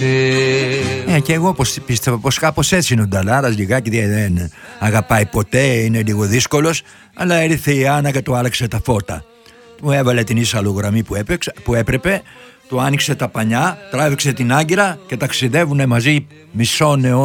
Και εγώ πίστευα πως κάπως έτσι είναι ο Νταλάρας, λιγάκι δεν αγαπάει ποτέ, είναι λίγο δύσκολος, αλλά ήρθε η Άννα και του άλλαξε τα φώτα. Του έβαλε την ίσα αλλογραμμή που έπρεπε, του άνοιξε τα πανιά, τράβηξε την άγκυρα και ταξιδεύουνε μαζί μισό αιώνα.